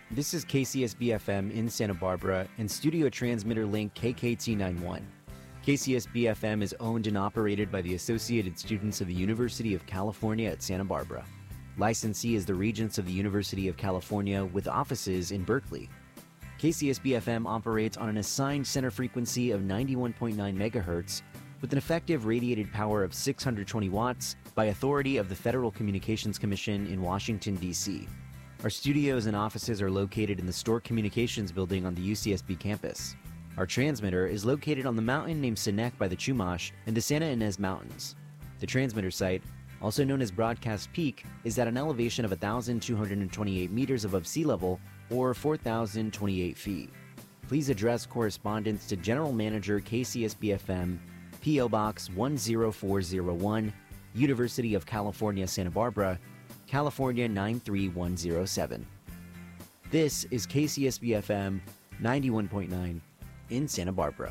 This is KCSB-FM in Santa Barbara and studio transmitter link KKT91. KCSB-FM is owned and operated by the Associated Students of the University of California at Santa Barbara. Licensee is the Regents of the University of California with offices in Berkeley. KCSB-FM operates on an assigned center frequency of 91.9 megahertz with an effective radiated power of 620 watts by authority of the Federal Communications Commission in Washington, D.C. Our studios and offices are located in the Stork Communications building on the UCSB campus. Our transmitter is located on the mountain named Sinek by the Chumash in the Santa Ynez Mountains. The transmitter site, also known as Broadcast Peak, is at an elevation of 1,228 meters above sea level or 4,028 feet. Please address correspondence to General Manager KCSB-FM, P.O. Box 10401, University of California, Santa Barbara, California 93107. This is KCSB-FM 91.9 in Santa Barbara.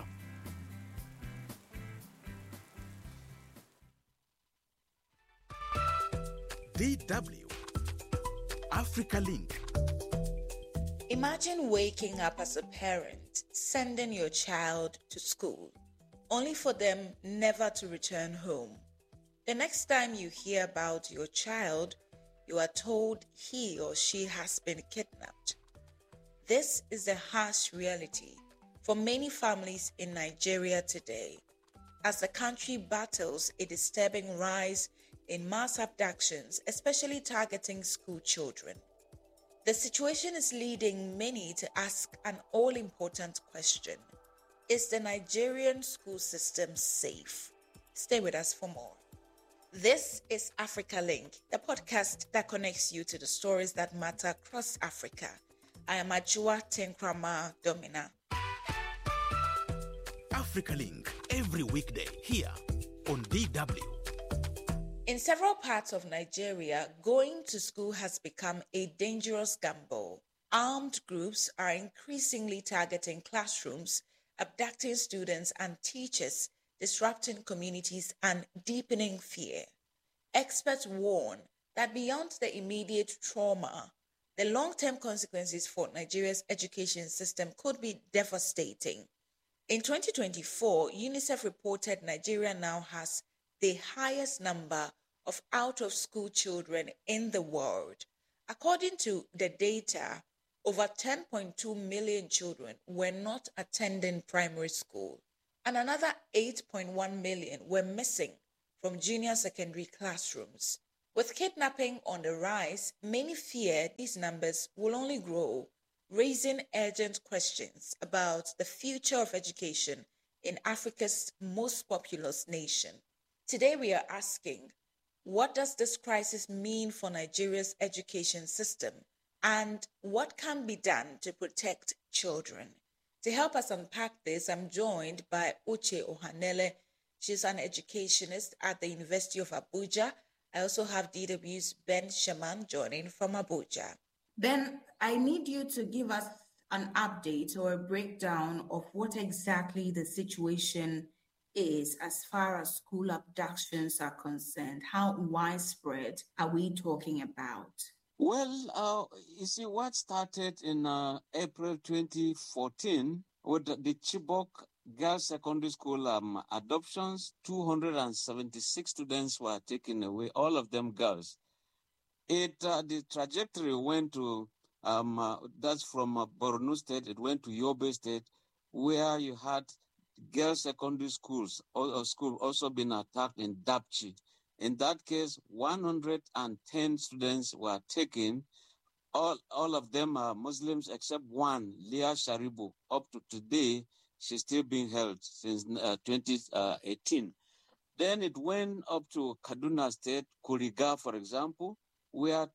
DW Africa Link. Imagine waking up as a parent, sending your child to school, only for them never to return home. The next time you hear about your child, you are told he or she has been kidnapped. This is the harsh reality for many families in Nigeria today, as the country battles a disturbing rise in mass abductions, especially targeting school children. The situation is leading many to ask an all-important question: is the Nigerian school system safe? Stay with us for more. This is Africa Link, the podcast that connects you to the stories that matter across Africa. I am Ajua Tenkrama Domina. Africa Link, every weekday here on DW. In several parts of Nigeria, going to school has become a dangerous gamble. Armed groups are increasingly targeting classrooms, abducting students and teachers, disrupting communities and deepening fear. Experts warn that beyond the immediate trauma, the long-term consequences for Nigeria's education system could be devastating. In 2024, UNICEF reported Nigeria now has the highest number of out-of-school children in the world. According to the data, over 10.2 million children were not attending primary school, and another 8.1 million were missing from junior secondary classrooms. With kidnapping on the rise, many fear these numbers will only grow, raising urgent questions about the future of education in Africa's most populous nation. Today we are asking, what does this crisis mean for Nigeria's education system, and what can be done to protect children? To help us unpack this, I'm joined by Uche Ohanele. She's an educationist at the University of Abuja. I also have DW's Ben Shaman joining from Abuja. Ben, I need you to give us an update or a breakdown of what exactly the situation is as far as school abductions are concerned. How widespread are we talking about? Well, you see, what started in April 2014 with the Chibok Girls Secondary School adoptions, 276 students were taken away, all of them girls. The trajectory went to, that's from Borno State, it went to Yobe State, where you had girls secondary schools also been attacked in Dapchi. In that case, 110 students were taken. All of them are Muslims except one, Leah Sharibu. Up to today, she's still being held since 2018. Then it went up to Kaduna State, Kuriga, for example, where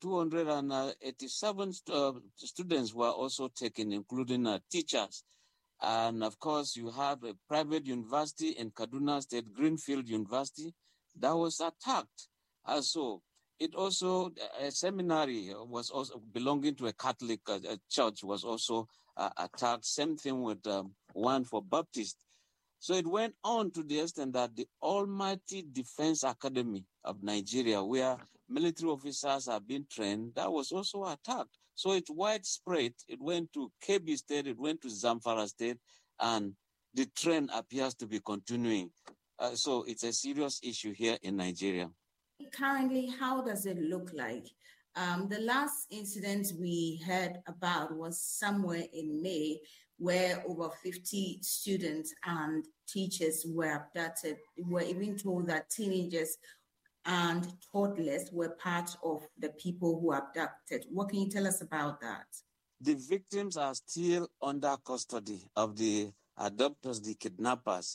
287 students were also taken, including teachers. And of course, you have a private university in Kaduna State, Greenfield University, that was attacked. Also, it also, a seminary was also belonging to a Catholic church was also attacked. Same thing with one for Baptist. So it went on to the extent that the Almighty Defense Academy of Nigeria, where military officers are being trained, that was also attacked. So it's widespread. It went to Kebbi State, it went to Zamfara State, and the trend appears to be continuing. So it's a serious issue here in Nigeria. Currently, how does it look like? The last incident we heard about was somewhere in May, where over 50 students and teachers were abducted. We were even told that teenagers and toddlers were part of the people who abducted. What can you tell us about that? The victims are still under custody of the abductors, the kidnappers.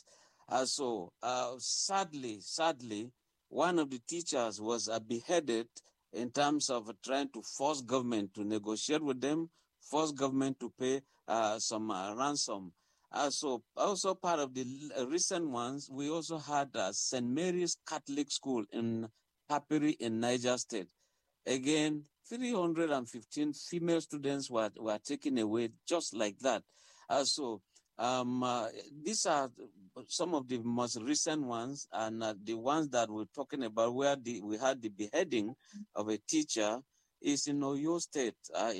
Sadly, one of the teachers was beheaded in terms of trying to force government to negotiate with them, force government to pay some ransom. Also part of the recent ones, we also had St. Mary's Catholic School in Papiri in Niger State. Again, 315 female students were taken away just like that. These are some of the most recent ones, and the ones that we're talking about where we had the beheading of a teacher is in Oyo State.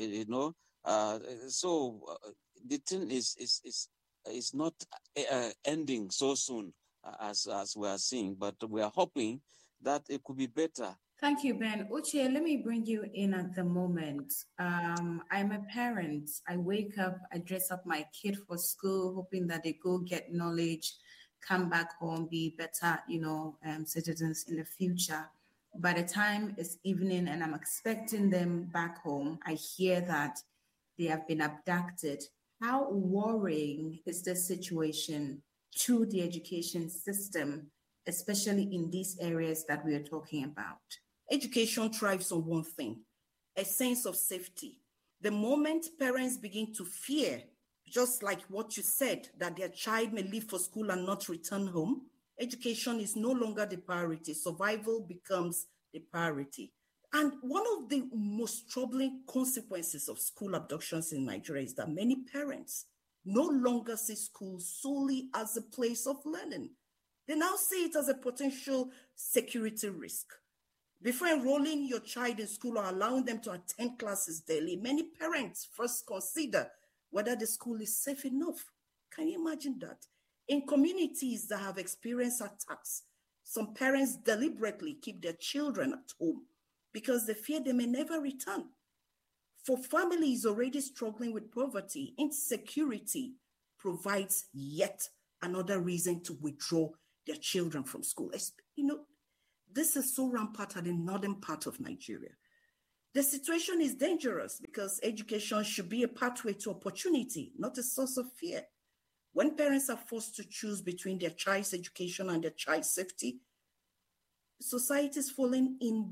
The thing is not ending so soon as we are seeing, but we are hoping that it could be better. Thank you, Ben. Uche, let me bring you in at the moment. I'm a parent. I wake up, I dress up my kid for school, hoping that they go get knowledge, come back home, be better, citizens in the future. By the time it's evening and I'm expecting them back home, I hear that they have been abducted. How worrying is this situation to the education system, especially in these areas that we are talking about? Education thrives on one thing, a sense of safety. The moment parents begin to fear, just like what you said, that their child may leave for school and not return home, education is no longer the priority. Survival becomes the priority. And one of the most troubling consequences of school abductions in Nigeria is that many parents no longer see school solely as a place of learning. They now see it as a potential security risk. Before enrolling your child in school or allowing them to attend classes daily, many parents first consider whether the school is safe enough. Can you imagine that? In communities that have experienced attacks, some parents deliberately keep their children at home because they fear they may never return. For families already struggling with poverty, insecurity provides yet another reason to withdraw their children from school. This is so rampant in the northern part of Nigeria. The situation is dangerous because education should be a pathway to opportunity, not a source of fear. When parents are forced to choose between their child's education and their child's safety, society is failing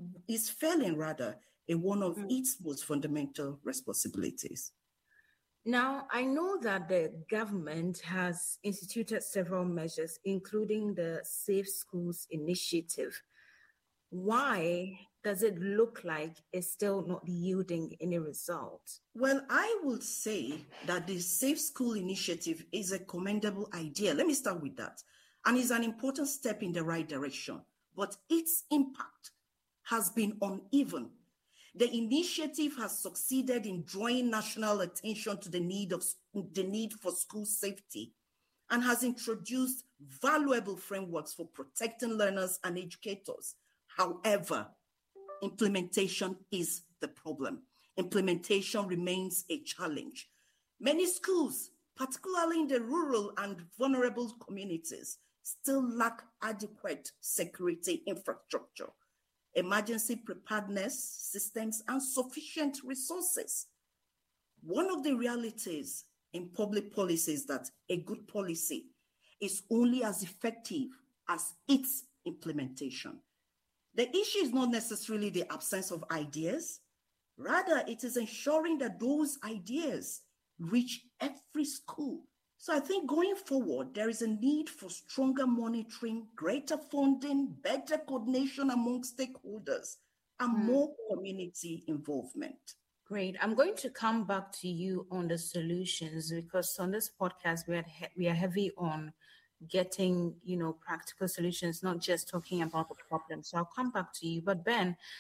in one of its most fundamental responsibilities. Now, I know that the government has instituted several measures, including the Safe Schools Initiative. Why does it look like it's still not yielding any results? Well, I would say that the Safe School Initiative is a commendable idea. Let me start with that. And it's an important step in the right direction, but its impact has been uneven. The initiative has succeeded in drawing national attention to the need for school safety and has introduced valuable frameworks for protecting learners and educators. However, implementation is the problem. Implementation remains a challenge. Many schools, particularly in the rural and vulnerable communities, still lack adequate security infrastructure, emergency preparedness systems, and sufficient resources. One of the realities in public policy is that a good policy is only as effective as its implementation. The issue is not necessarily the absence of ideas. Rather, it is ensuring that those ideas reach every school. So I think going forward, there is a need for stronger monitoring, greater funding, better coordination among stakeholders, and more community involvement. Great. I'm going to come back to you on the solutions because on this podcast, we are heavy on getting, practical solutions, not just talking about the problem. So I'll come back to you. But Ben,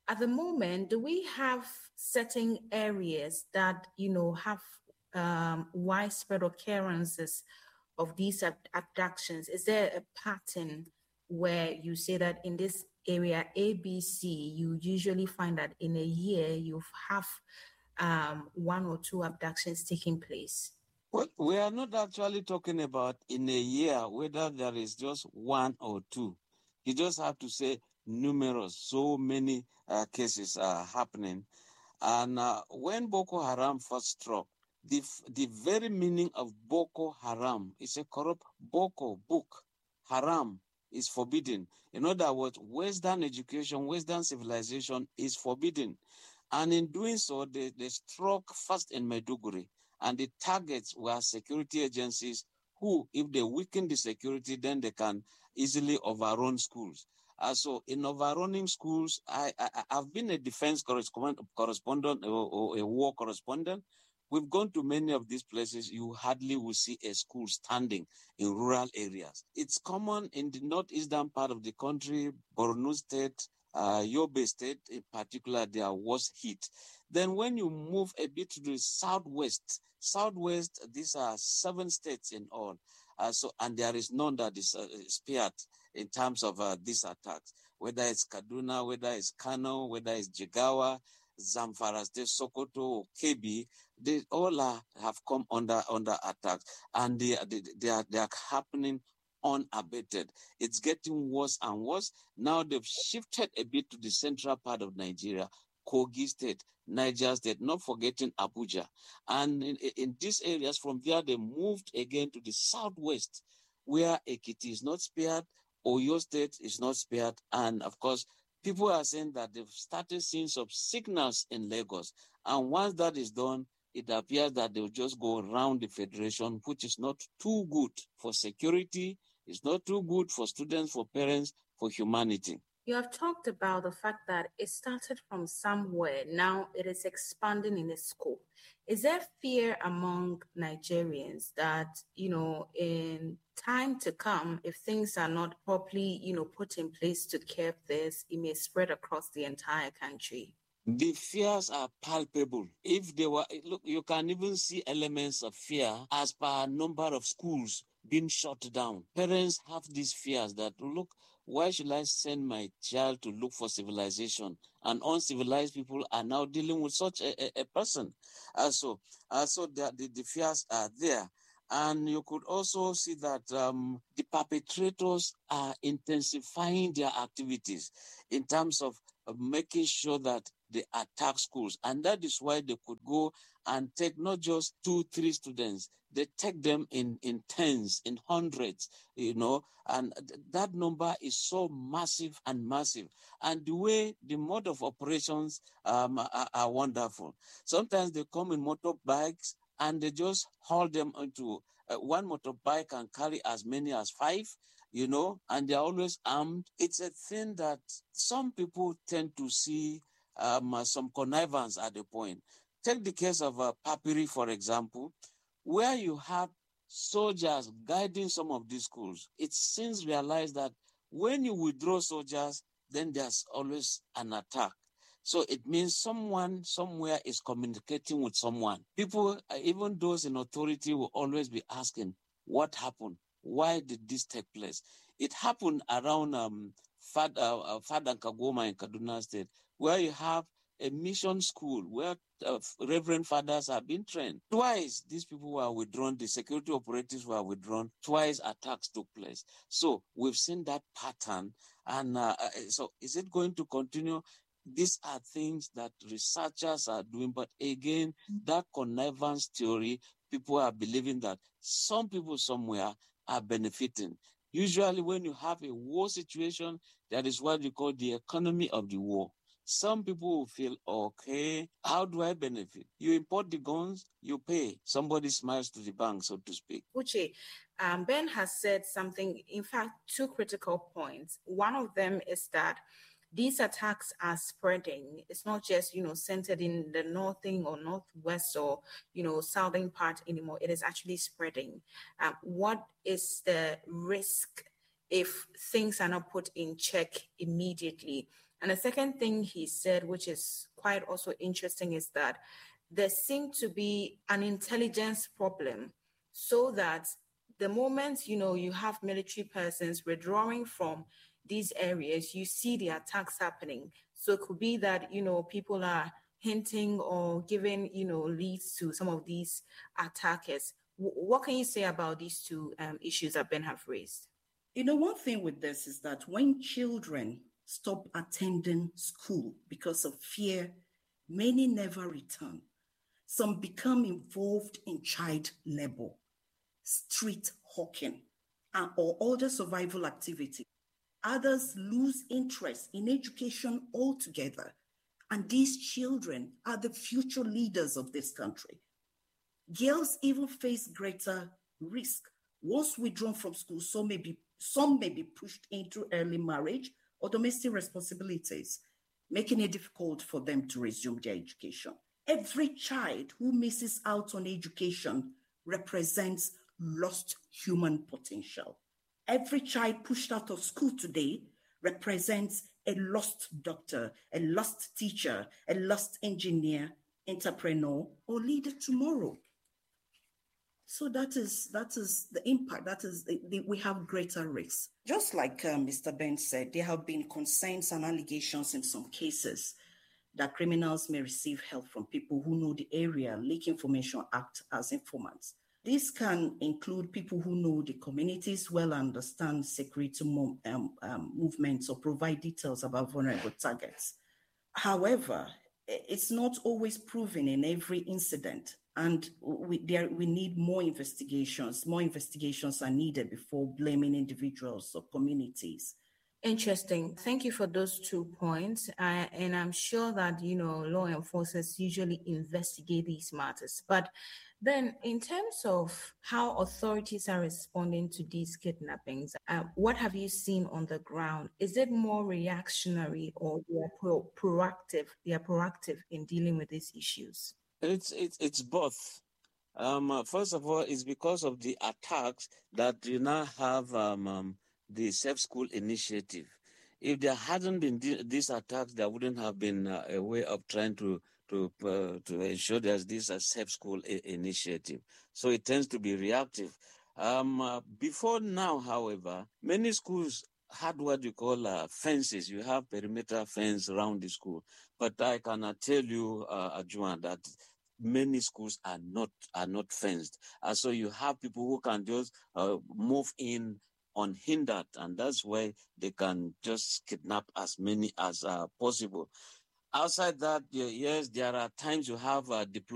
At the moment, do we have certain areas that, have widespread occurrences of these abductions? Is there a pattern where you say that in this area ABC, you usually find that in a year you have one or two abductions taking place? Well, we are not actually talking about in a year whether there is just one or two. You just have to say numerous, so many cases are happening. And when Boko Haram first struck, the very meaning of Boko Haram is a corrupt Boko book. Haram is forbidden. In other words, Western education, Western civilization is forbidden. And in doing so, they struck first in Maiduguri. And the targets were security agencies who, if they weaken the security, then they can easily overrun schools. So in overrunning schools, I've been a defense correspondent or a war correspondent. We've gone to many of these places. You hardly will see a school standing in rural areas. It's common in the northeastern part of the country, Borno State, Yobe State in particular, they are worst hit. Then when you move a bit to the southwest, these are 7 states in all. And there is none that is spared in terms of these attacks, whether it's Kaduna, whether it's Kano, whether it's Jigawa, Zamfara State, Sokoto, or Kebbi, they all have come under attack, and they are happening unabated. It's getting worse and worse. Now they've shifted a bit to the central part of Nigeria, Kogi State, Niger State, not forgetting Abuja. And in these areas, from there, they moved again to the southwest, where Ekiti is not spared, Oyo State is not spared. And of course, people are saying that they've started seeing some signals in Lagos. And once that is done, it appears that they'll just go around the federation, which is not too good for security. It's not too good for students, for parents, for humanity. You have talked about the fact that it started from somewhere. Now it is expanding in the school. Is there fear among Nigerians that, in time to come, if things are not properly, put in place to curb this, it may spread across the entire country? The fears are palpable. If they were, look, you can even see elements of fear as per number of schools being shut down. Parents have these fears that, look, why should I send my child to look for civilization? And uncivilized people are now dealing with such a person. So the fears are there. And you could also see that the perpetrators are intensifying their activities in terms of making sure that they attack schools. And that is why they could go and take not just 2-3 students, they take them in tens, in hundreds, and that number is so massive. And the way the mode of operations are wonderful. Sometimes they come in motorbikes and they just haul them onto one motorbike can carry as many as 5, and they're always armed. It's a thing that some people tend to see some connivance at the point. Take the case of Papiri, for example, where you have soldiers guiding some of these schools. It's since realized that when you withdraw soldiers, then there's always an attack. So it means someone somewhere is communicating with someone. People, even those in authority, will always be asking, what happened? Why did this take place? It happened around Fada Kagoma in Kaduna State, where you have a mission school where reverend fathers have been trained. Twice these people were withdrawn, the security operatives were withdrawn, twice attacks took place. So we've seen that pattern. And so is it going to continue? These are things that researchers are doing. But again, that connivance theory, people are believing that some people somewhere are benefiting. Usually when you have a war situation, that is what you call the economy of the war. Some people will feel, okay, how do I benefit? You import the guns, you pay. Somebody smiles to the bank, so to speak. Uche, Ben has said something, in fact, 2 critical points. One of them is that these attacks are spreading. It's not just, centered in the northern or northwest or, southern part anymore. It is actually spreading. What is the risk if things are not put in check immediately? And the second thing he said, which is quite also interesting, is that there seemed to be an intelligence problem, so that the moment, you have military persons withdrawing from these areas, you see the attacks happening. So it could be that, people are hinting or giving, leads to some of these attackers. What can you say about these two issues that Ben have raised? One thing with this is that when children stop attending school because of fear, many never return. Some become involved in child labor, street hawking, or other survival activity. Others lose interest in education altogether. And these children are the future leaders of this country. Girls even face greater risk. Once withdrawn from school, some may be pushed into early marriage or domestic responsibilities, making it difficult for them to resume their education. Every child who misses out on education represents lost human potential. Every child pushed out of school today represents a lost doctor, a lost teacher, a lost engineer, entrepreneur, or leader tomorrow. So that is the impact. We have greater risks. Just like Mr. Ben said, there have been concerns and allegations in some cases that criminals may receive help from people who know the area, leak information, act as informants. This can include people who know the communities well, understand security movements, or provide details about vulnerable targets. However, it's not always proven in every incident, and we need more investigations. More investigations are needed before blaming individuals or communities. Interesting. Thank you for those 2 points. And I'm sure that, law enforcers usually investigate these matters. But then in terms of how authorities are responding to these kidnappings, what have you seen on the ground? Is it more reactionary, or they are proactive? They are proactive in dealing with these issues? It's both. First of all, it's because of the attacks that you now have the Safe School Initiative. If there hadn't been these attacks, there wouldn't have been a way of trying to ensure there's this Safe School Initiative. So it tends to be reactive. Before now, however, many schools had what you call fences. You have perimeter fence around the school. But I cannot tell you, Ajuan, that many schools are not fenced. So you have people who can just move in unhindered, and that's why they can just kidnap as many as possible. Outside that, yes, there are times you have